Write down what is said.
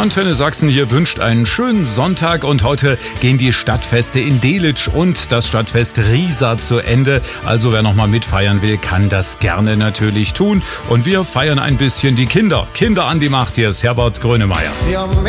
Antenne Sachsen hier wünscht einen schönen Sonntag und heute gehen die Stadtfeste in Delitzsch und das Stadtfest Riesa zu Ende. Also wer noch mal mitfeiern will, kann das gerne natürlich tun. Und wir feiern ein bisschen die Kinder. Kinder an die Macht, hier ist Herbert Grönemeyer.